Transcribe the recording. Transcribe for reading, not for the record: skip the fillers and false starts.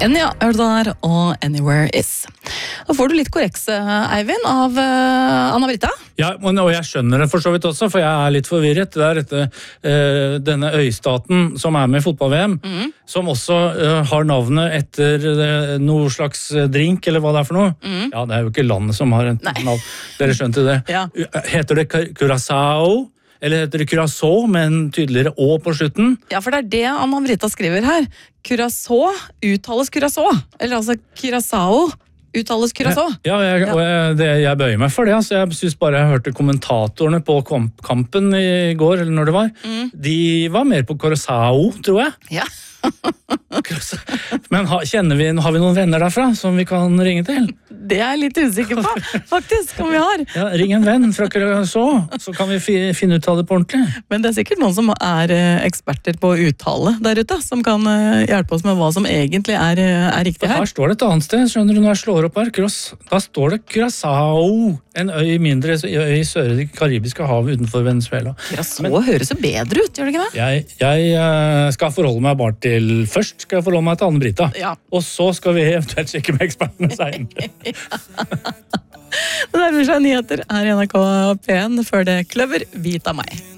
Enya Ørdar og Anywhere Is. Da får du litt korreks, Eivind, av Anna-Britta. Ja, og jeg skjønner det for så vidt også, for jeg er litt forvirret. Det er denne øystaten som er med i fotball-VM, som også har navnet etter noe slags drink, eller hva det er for noe. Ja, det er jo ikke landet som har et navn. Dere skjønte det. Ja. Heter det Curaçao? Eller heter det Curaçao med en tydeligere å på slutten? Ja, for det er det Anna-Britta skriver her. Curaçao uttales Curaçao. Eller altså Curaçao uttales Curaçao. Ja, jeg bøyer meg for det. Altså, jeg synes bare jeg hørte kommentatorene på kampen i går, eller når det var. De var mer på Curaçao, tror jeg. Ja. Men har vi noen venner derfra som vi kan ringe til? Det er jeg litt usikker på, faktisk, om vi har. Ja, ring en venn fra Curaçao, så kan vi finne ut av det på ordentlig. Men det er sikkert noen som er eksperter på uttale der ute, som kan hjelpe oss med hva som egentlig er riktig her. Her står det et annet sted, skjønner du, når jeg slår opp her. Da står det Curaçao, en øy mindre øy i sør i det karibiske havet utenfor Venezuela. Curaçao høres jo bedre ut, gjør det ikke det? Jeg skal forholde meg bare til, først skal jeg forholde meg til Anne-Britta, og så skal vi eventuelt sjekke med ekspertene senere. Det nærmer seg nyheter her i NRK P1 før det kløver hvit av meg.